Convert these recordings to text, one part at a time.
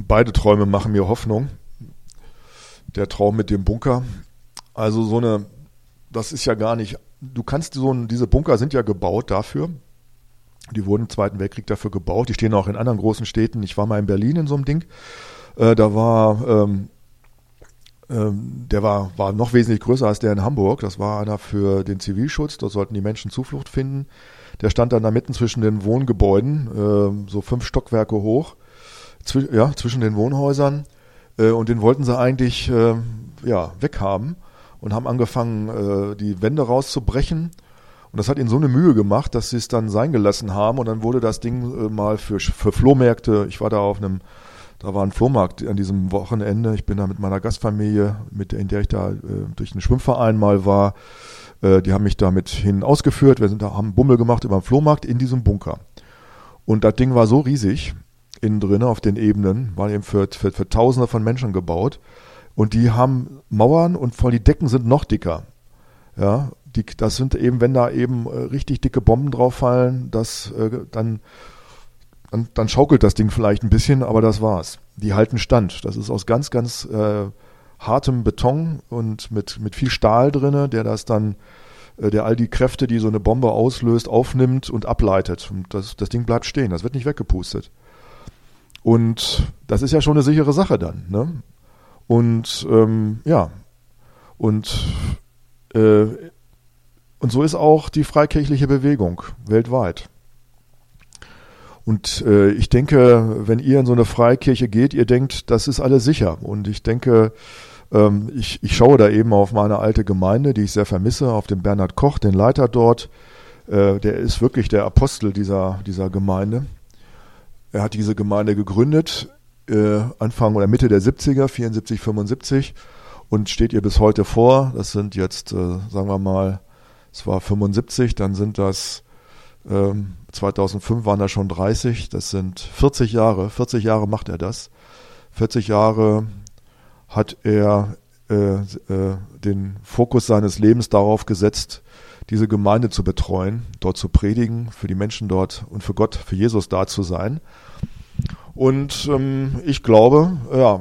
Beide Träume machen mir Hoffnung. Der Traum mit dem Bunker. Also das ist ja gar nicht, diese Bunker sind ja gebaut dafür. Die wurden im Zweiten Weltkrieg dafür gebaut. Die stehen auch in anderen großen Städten. Ich war mal in Berlin in so einem Ding. Der war noch wesentlich größer als der in Hamburg. Das war einer für den Zivilschutz. Dort sollten die Menschen Zuflucht finden. Der stand dann da mitten zwischen den Wohngebäuden, so 5 Stockwerke hoch, zwischen den Wohnhäusern. Und den wollten sie eigentlich weghaben und haben angefangen, die Wände rauszubrechen. Und das hat ihnen so eine Mühe gemacht, dass sie es dann sein gelassen haben. Und dann wurde das Ding mal für Flohmärkte, ich war da da war ein Flohmarkt an diesem Wochenende. Ich bin da mit meiner Gastfamilie, in der ich da durch einen Schwimmverein mal war. Die haben mich da mit hin ausgeführt. Wir haben Bummel gemacht über den Flohmarkt in diesem Bunker. Und das Ding war so riesig, innen drin auf den Ebenen, war eben für Tausende von Menschen gebaut. Und die haben Mauern und vor die Decken sind noch dicker. Ja, das sind eben, wenn da eben richtig dicke Bomben drauf fallen, dann schaukelt das Ding vielleicht ein bisschen, aber das war's. Die halten stand. Das ist aus ganz, ganz hartem Beton und mit viel Stahl drinne, der all die Kräfte, die so eine Bombe auslöst, aufnimmt und ableitet. Und das Ding bleibt stehen. Das wird nicht weggepustet. Und das ist ja schon eine sichere Sache dann, ne? Und und so ist auch die freikirchliche Bewegung weltweit. Und ich denke, wenn ihr in so eine Freikirche geht, ihr denkt, das ist alles sicher. Und ich denke, ich schaue da eben auf meine alte Gemeinde, die ich sehr vermisse, auf den Bernhard Koch, den Leiter dort. Der ist wirklich der Apostel dieser Gemeinde. Er hat diese Gemeinde gegründet, Anfang oder Mitte der 70er, 74, 75, und steht ihr bis heute vor. Das sind jetzt, sagen wir mal, es war 75, dann sind das 2005 waren da schon 30, das sind 40 Jahre macht er das. 40 Jahre hat er den Fokus seines Lebens darauf gesetzt, diese Gemeinde zu betreuen, dort zu predigen, für die Menschen dort und für Gott, für Jesus da zu sein. Und ich glaube,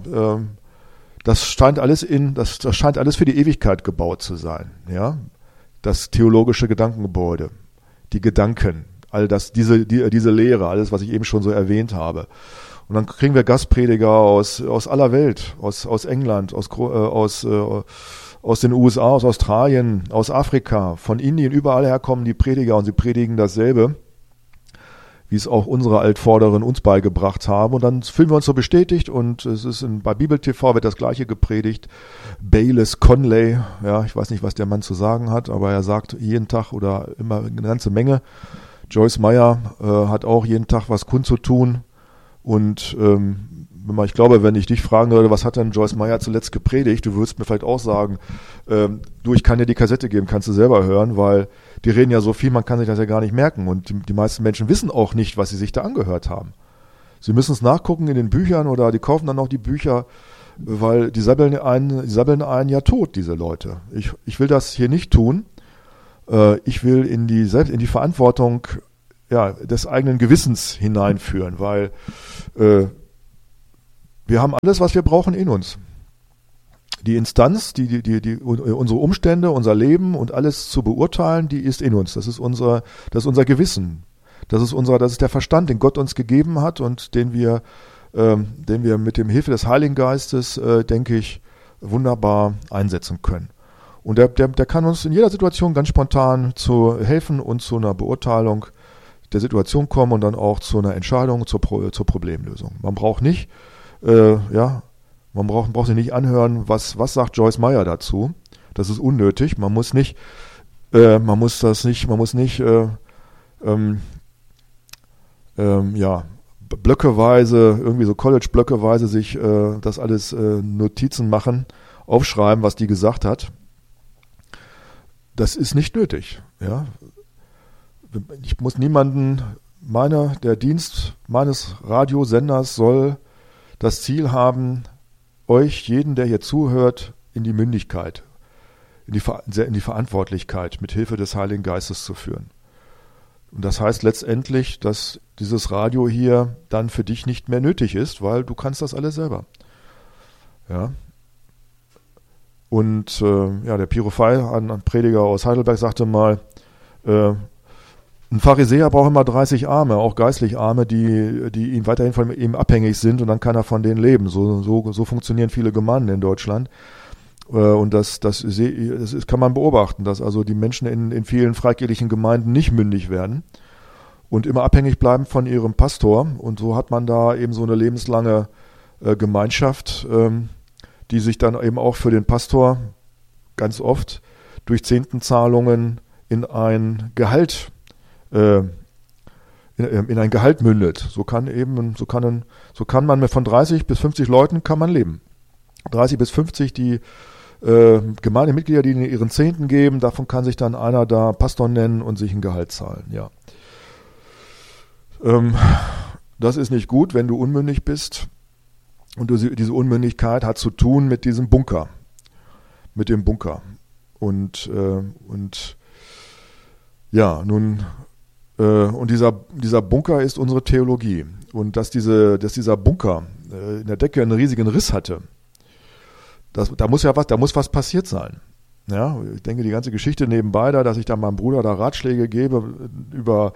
das scheint alles für die Ewigkeit gebaut zu sein, ja. Das theologische Gedankengebäude, die Gedanken, all das, diese Lehre, alles, was ich eben schon so erwähnt habe. Und dann kriegen wir Gastprediger aus aller Welt, aus England, aus den USA, aus Australien, aus Afrika, von Indien, überall her kommen die Prediger und sie predigen dasselbe, wie es auch unsere Altvorderen uns beigebracht haben. Und dann fühlen wir uns so bestätigt und es ist bei Bibel TV wird das Gleiche gepredigt. Baylis Conley, ja, ich weiß nicht, was der Mann zu sagen hat, aber er sagt jeden Tag oder immer eine ganze Menge. Joyce Meyer hat auch jeden Tag was kundzutun. Und ich glaube, wenn ich dich fragen würde, was hat denn Joyce Meyer zuletzt gepredigt, du würdest mir vielleicht auch sagen, ich kann dir die Kassette geben, kannst du selber hören, weil die reden ja so viel, man kann sich das ja gar nicht merken. Und die meisten Menschen wissen auch nicht, was sie sich da angehört haben. Sie müssen es nachgucken in den Büchern oder die kaufen dann auch die Bücher, weil die sabbeln einen ja tot, diese Leute. Ich will das hier nicht tun. Ich will in die Verantwortung des eigenen Gewissens hineinführen, weil wir haben alles, was wir brauchen, in uns. Die Instanz, unsere Umstände, unser Leben und alles zu beurteilen, die ist in uns. Das ist unser Gewissen. Das ist der Verstand, den Gott uns gegeben hat und den wir mit dem Hilfe des Heiligen Geistes, denke ich, wunderbar einsetzen können. Und der kann uns in jeder Situation ganz spontan zu helfen und zu einer Beurteilung der Situation kommen und dann auch zu einer Entscheidung, zur Problemlösung. Man braucht nicht, man braucht sich nicht anhören, was sagt Joyce Meyer dazu. Das ist unnötig. Man muss blöckeweise, irgendwie so College-blöckeweise sich das alles Notizen machen, aufschreiben, was die gesagt hat. Das ist nicht nötig, ja. Ich muss niemanden, der Dienst meines Radiosenders soll das Ziel haben, euch, jeden, der hier zuhört, in die Mündigkeit, in die Verantwortlichkeit mit Hilfe des Heiligen Geistes zu führen. Und das heißt letztendlich, dass dieses Radio hier dann für dich nicht mehr nötig ist, weil du kannst das alles selber. Ja. Und der Piero Fey, ein Prediger aus Heidelberg, sagte mal, ein Pharisäer braucht immer 30 Arme, auch geistlich Arme, die ihn weiterhin von ihm abhängig sind und dann kann er von denen leben. So funktionieren viele Gemeinden in Deutschland. Und das kann man beobachten, dass also die Menschen in vielen freikirchlichen Gemeinden nicht mündig werden und immer abhängig bleiben von ihrem Pastor. Und so hat man da eben so eine lebenslange Gemeinschaft, die sich dann eben auch für den Pastor ganz oft durch Zehntenzahlungen in ein Gehalt mündet. So kann man von 30 bis 50 Leuten kann man leben. 30 bis 50 die Gemeindemitglieder, die ihren Zehnten geben, davon kann sich dann einer da Pastor nennen und sich ein Gehalt zahlen. Ja. Das ist nicht gut, wenn du unmündig bist. Und diese Unmündigkeit hat zu tun mit diesem Bunker. Mit dem Bunker. Und dieser Bunker ist unsere Theologie. Und dass dieser Bunker in der Decke einen riesigen Riss hatte, da muss was passiert sein. Ja, ich denke, die ganze Geschichte nebenbei dass ich da meinem Bruder da Ratschläge gebe über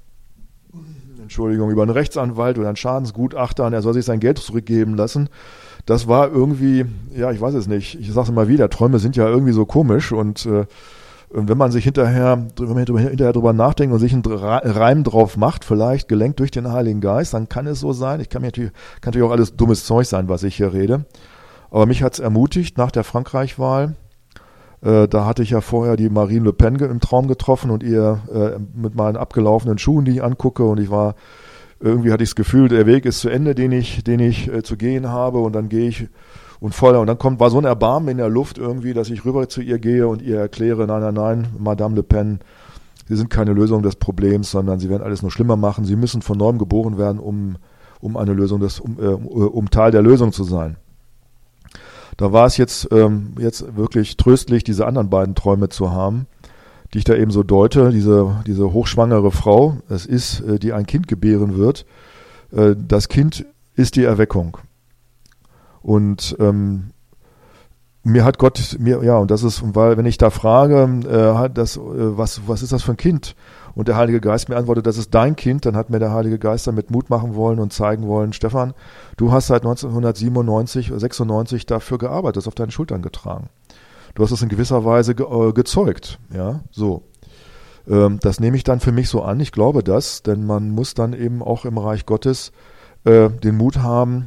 einen Rechtsanwalt oder einen Schadensgutachter und er soll sich sein Geld zurückgeben lassen. Das war irgendwie, ja, ich weiß es nicht. Ich sage es immer wieder, Träume sind ja irgendwie so komisch und wenn man hinterher drüber nachdenkt und sich einen Reim drauf macht, vielleicht gelenkt durch den Heiligen Geist, dann kann es so sein. Kann natürlich auch alles dummes Zeug sein, was ich hier rede. Aber mich hat es ermutigt nach der Frankreich-Wahl. Da hatte ich ja vorher die Marine Le Pen im Traum getroffen und ihr mit meinen abgelaufenen Schuhen, die ich angucke, und irgendwie hatte ich das Gefühl, der Weg ist zu Ende, den ich zu gehen habe, und dann gehe ich und dann war so ein Erbarmen in der Luft irgendwie, dass ich rüber zu ihr gehe und ihr erkläre, nein, Madame Le Pen, Sie sind keine Lösung des Problems, sondern Sie werden alles nur schlimmer machen. Sie müssen von neuem geboren werden, um eine Lösung um Teil der Lösung zu sein. Da war es jetzt wirklich tröstlich, diese anderen beiden Träume zu haben, die ich da eben so deute. Diese hochschwangere Frau, es ist, die ein Kind gebären wird. Das Kind ist die Erweckung. Und mir hat Gott, und das ist, weil wenn ich da frage, was ist das für ein Kind? Und der Heilige Geist mir antwortet, das ist dein Kind, dann hat mir der Heilige Geist damit Mut machen wollen und zeigen wollen, Stefan, du hast seit 1996 dafür gearbeitet, das auf deinen Schultern getragen. Du hast es in gewisser Weise gezeugt, ja, so. Das nehme ich dann für mich so an, ich glaube das, denn man muss dann eben auch im Reich Gottes den Mut haben,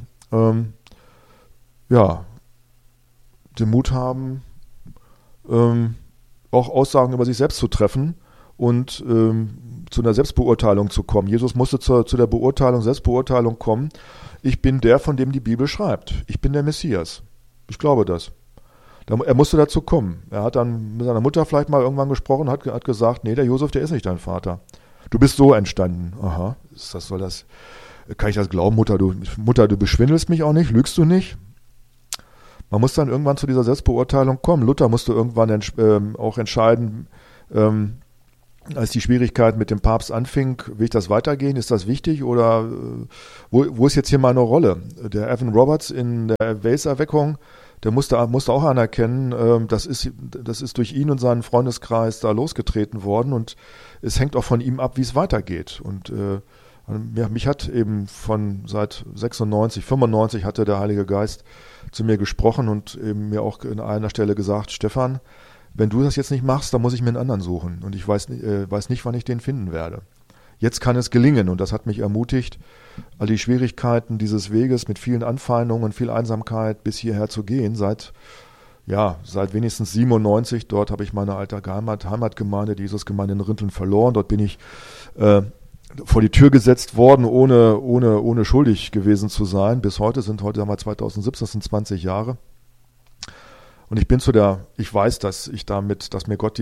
auch Aussagen über sich selbst zu treffen und zu einer Selbstbeurteilung zu kommen. Jesus musste zu der Selbstbeurteilung kommen. Ich bin der, von dem die Bibel schreibt. Ich bin der Messias. Ich glaube das. Er musste dazu kommen. Er hat dann mit seiner Mutter vielleicht mal irgendwann gesprochen, hat gesagt, nee, der Josef, der ist nicht dein Vater. Du bist so entstanden. Aha, kann ich das glauben, Mutter, du beschwindelst mich auch nicht, lügst du nicht? Man muss dann irgendwann zu dieser Selbstbeurteilung kommen. Luther musste irgendwann auch entscheiden, als die Schwierigkeit mit dem Papst anfing, will ich das weitergehen, ist das wichtig oder wo ist jetzt hier meine Rolle? Der Evan Roberts in der Wales-Erweckung, der musste auch anerkennen, das ist durch ihn und seinen Freundeskreis da losgetreten worden und es hängt auch von ihm ab, wie es weitergeht. Und mich hat eben seit 96, 95 hatte der Heilige Geist zu mir gesprochen und eben mir auch an einer Stelle gesagt, Stefan, wenn du das jetzt nicht machst, dann muss ich mir einen anderen suchen und ich weiß nicht, wann ich den finden werde. Jetzt kann es gelingen und das hat mich ermutigt, all die Schwierigkeiten dieses Weges mit vielen Anfeindungen und viel Einsamkeit bis hierher zu gehen, seit wenigstens 97. Dort habe ich meine alte Heimatgemeinde, die Jesusgemeinde in Rinteln, verloren. Dort bin ich vor die Tür gesetzt worden, ohne schuldig gewesen zu sein. Bis heute haben wir 2017, das sind 20 Jahre. Und ich weiß, dass mir Gott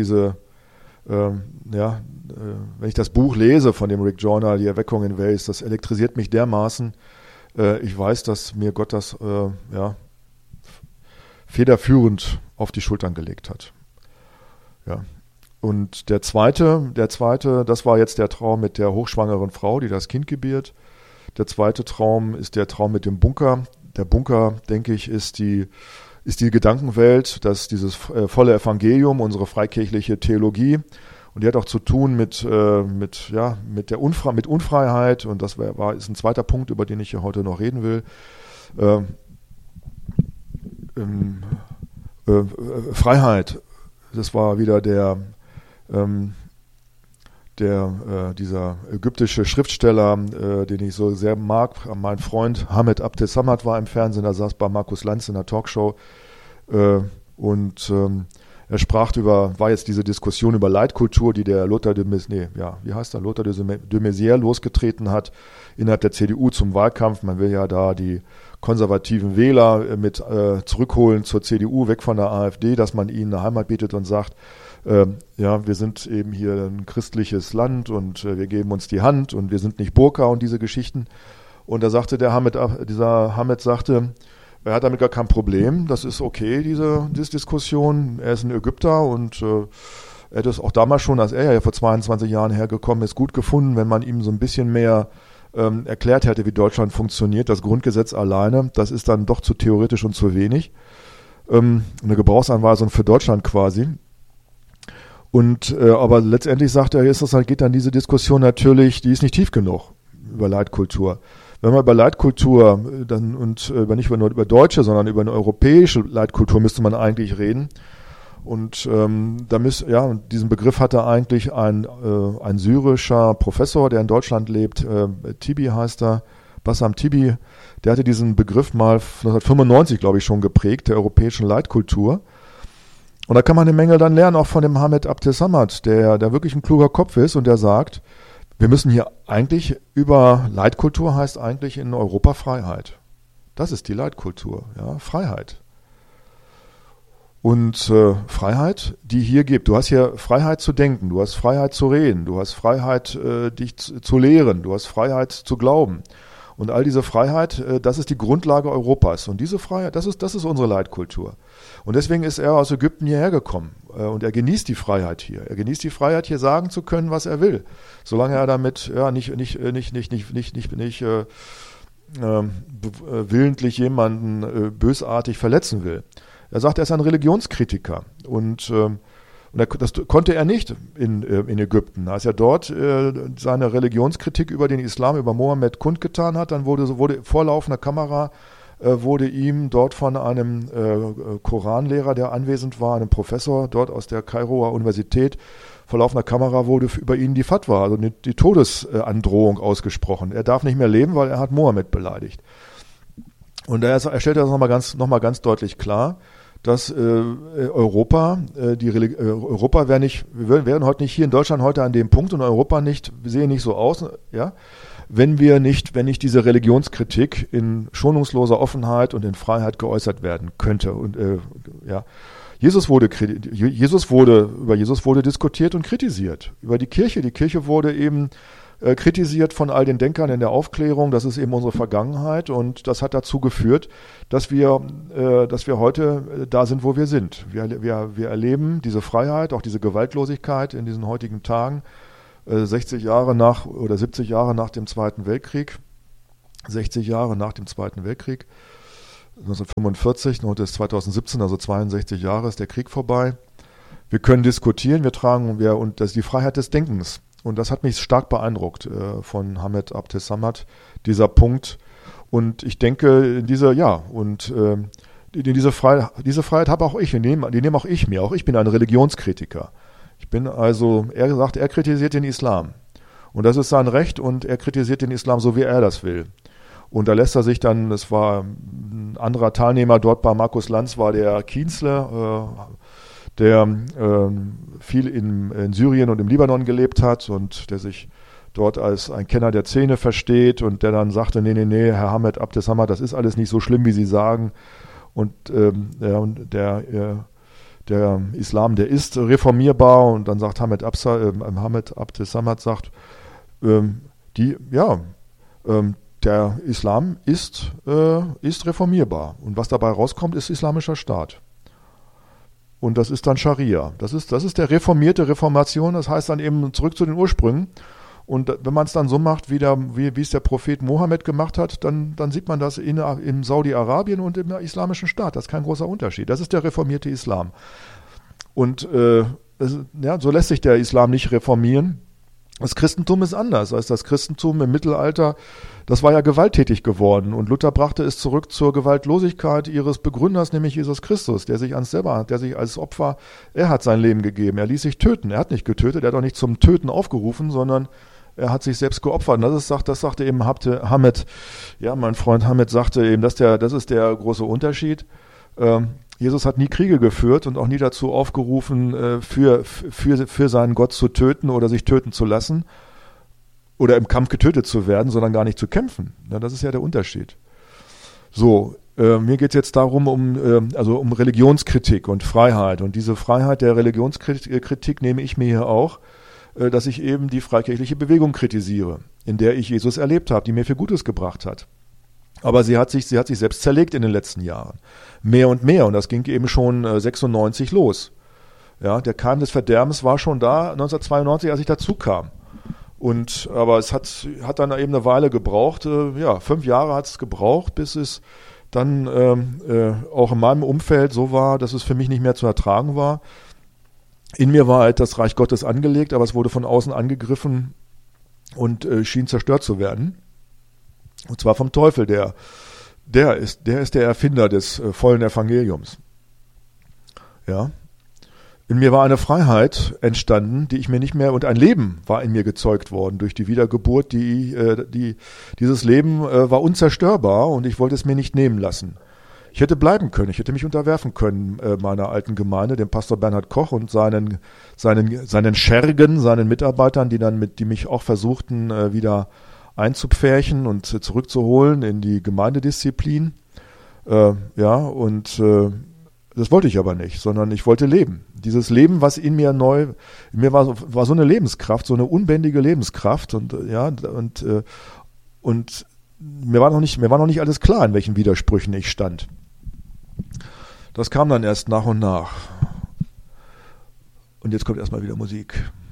wenn ich das Buch lese von dem Rick Joyner, die Erweckung in Wales, das elektrisiert mich dermaßen. Ich weiß, dass mir Gott das federführend auf die Schultern gelegt hat. Ja. Und der zweite, das war jetzt der Traum mit der hochschwangeren Frau, die das Kind gebiert. Der zweite Traum ist der Traum mit dem Bunker. Der Bunker, denke ich, ist die Gedankenwelt, dass dieses volle Evangelium, unsere freikirchliche Theologie, und die hat auch zu tun mit Unfreiheit, und das ist ein zweiter Punkt, über den ich hier heute noch reden will. Freiheit, das war wieder dieser ägyptische Schriftsteller, den ich so sehr mag, mein Freund Hamed Abdessamad war im Fernsehen, er saß bei Markus Lanz in der Talkshow er war jetzt diese Diskussion über Leitkultur, die der Lothar de Maizière losgetreten hat innerhalb der CDU zum Wahlkampf. Man will ja da die konservativen Wähler mit zurückholen zur CDU, weg von der AfD, dass man ihnen eine Heimat bietet und sagt, wir sind eben hier ein christliches Land und wir geben uns die Hand und wir sind nicht Burka und diese Geschichten. Und da sagte dieser Hamed sagte, er hat damit gar kein Problem, das ist okay, diese Diskussion. Er ist ein Ägypter und er hat es auch damals schon, als er ja vor 22 Jahren hergekommen ist, gut gefunden, wenn man ihm so ein bisschen mehr erklärt hätte, wie Deutschland funktioniert. Das Grundgesetz alleine, das ist dann doch zu theoretisch und zu wenig. Eine Gebrauchsanweisung für Deutschland quasi. Aber letztendlich sagt er, geht dann diese Diskussion natürlich, die ist nicht tief genug über Leitkultur. Wenn man über Leitkultur nicht nur über deutsche, sondern über eine europäische Leitkultur müsste man eigentlich reden. Und diesen Begriff hatte eigentlich ein syrischer Professor, der in Deutschland lebt, Tibi heißt er, Bassam Tibi, der hatte diesen Begriff mal 1995, glaube ich, schon geprägt, der europäischen Leitkultur. Und da kann man eine Menge dann lernen, auch von dem Hamed Abdessamad, der wirklich ein kluger Kopf ist und der sagt, wir müssen hier eigentlich Leitkultur heißt eigentlich in Europa Freiheit. Das ist die Leitkultur, ja, Freiheit. Und Freiheit, die hier gibt. Du hast hier Freiheit zu denken, du hast Freiheit zu reden, du hast Freiheit, dich zu lehren, du hast Freiheit zu glauben. Und all diese Freiheit, das ist die Grundlage Europas. Und diese Freiheit, das ist unsere Leitkultur. Und deswegen ist er aus Ägypten hierher gekommen. Und er genießt die Freiheit hier. Er genießt die Freiheit, hier sagen zu können, was er will. Solange er damit nicht willentlich jemanden bösartig verletzen will. Er sagt, er ist ein Religionskritiker. Und das konnte er nicht in Ägypten. Als er dort seine Religionskritik über den Islam, über Mohammed kundgetan hat, dann wurde vor laufender Kamera wurde ihm dort von einem Koranlehrer, der anwesend war, einem Professor dort aus der Kairoer Universität, vor laufender Kamera wurde über ihn die Fatwa, also die Todesandrohung ausgesprochen. Er darf nicht mehr leben, weil er hat Mohammed beleidigt. Und er stellt das nochmal ganz deutlich klar, dass Europa wären heute nicht hier in Deutschland heute an dem Punkt und Europa sehen nicht so aus, ja, wenn nicht diese Religionskritik in schonungsloser Offenheit und in Freiheit geäußert werden könnte. Und über Jesus wurde diskutiert und kritisiert. Über die Kirche wurde eben kritisiert von all den Denkern in der Aufklärung. Das ist eben unsere Vergangenheit und das hat dazu geführt, dass wir heute da sind, wo wir sind. Wir erleben diese Freiheit, auch diese Gewaltlosigkeit in diesen heutigen Tagen, 70 Jahre nach dem Zweiten Weltkrieg. 60 Jahre nach dem Zweiten Weltkrieg, 1945, heute ist 2017, also 62 Jahre ist der Krieg vorbei. Wir können diskutieren, und das ist die Freiheit des Denkens. Und das hat mich stark beeindruckt von Hamed Abdessamad, dieser Punkt. Und ich denke, diese Freiheit habe auch ich, die nehme auch ich mir. Auch ich bin ein Religionskritiker. Er sagt, er kritisiert den Islam. Und das ist sein Recht und er kritisiert den Islam so, wie er das will. Und da lässt er sich dann, es war ein anderer Teilnehmer dort bei Markus Lanz, war der Kienzle, der viel in Syrien und im Libanon gelebt hat und der sich dort als ein Kenner der Szene versteht und der dann sagte, nee, Herr Hamed Abdessamad, das ist alles nicht so schlimm, wie Sie sagen. Und der Islam, der ist reformierbar. Und dann sagt Hamed Abdessamad, sagt, der Islam ist reformierbar. Und was dabei rauskommt, ist islamischer Staat. und das ist dann Scharia. Das ist der reformierte Reformation, das heißt dann eben zurück zu den Ursprüngen. Und wenn man es dann so macht, wie es der Prophet Mohammed gemacht hat, dann sieht man das in Saudi-Arabien und im islamischen Staat. Das ist kein großer Unterschied. Das ist der reformierte Islam. Und so lässt sich der Islam nicht reformieren. Das Christentum ist anders. Also das Christentum im Mittelalter, das war ja gewalttätig geworden. Und Luther brachte es zurück zur Gewaltlosigkeit ihres Begründers, nämlich Jesus Christus, der sich als Opfer, er hat sein Leben gegeben. Er ließ sich töten. Er hat nicht getötet. Er hat auch nicht zum Töten aufgerufen, sondern er hat sich selbst geopfert. Und das sagte eben Hamed, ja, mein Freund Hamed sagte eben, das ist der große Unterschied. Jesus hat nie Kriege geführt und auch nie dazu aufgerufen, für seinen Gott zu töten oder sich töten zu lassen oder im Kampf getötet zu werden, sondern gar nicht zu kämpfen. Ja, das ist ja der Unterschied. So, mir geht es jetzt darum, um Religionskritik und Freiheit. Und diese Freiheit der Religionskritik nehme ich mir hier auch, dass ich eben die freikirchliche Bewegung kritisiere, in der ich Jesus erlebt habe, die mir viel Gutes gebracht hat. Aber sie hat sich selbst zerlegt in den letzten Jahren. Mehr und mehr. Und das ging eben schon 96 los. Ja, der Keim des Verderbens war schon da 1992, als ich dazu kam. Aber es hat dann eben eine Weile gebraucht. 5 Jahre hat es gebraucht, bis es dann auch in meinem Umfeld so war, dass es für mich nicht mehr zu ertragen war. In mir war halt das Reich Gottes angelegt, aber es wurde von außen angegriffen und schien zerstört zu werden. Und zwar vom Teufel, der ist der Erfinder des vollen Evangeliums. Ja. In mir war eine Freiheit entstanden, die ich mir nicht mehr, und ein Leben war in mir gezeugt worden durch die Wiedergeburt, dieses Leben war unzerstörbar und ich wollte es mir nicht nehmen lassen. Ich hätte bleiben können, ich hätte mich unterwerfen können meiner alten Gemeinde, dem Pastor Bernhard Koch und seinen Schergen, seinen Mitarbeitern, die mich auch versuchten, wieder einzupferchen und zurückzuholen in die Gemeindedisziplin. Das wollte ich aber nicht, sondern ich wollte leben. Dieses Leben, was in mir war so eine Lebenskraft, so eine unbändige Lebenskraft und mir war noch nicht alles klar, in welchen Widersprüchen ich stand. Das kam dann erst nach und nach. Und jetzt kommt erstmal wieder Musik.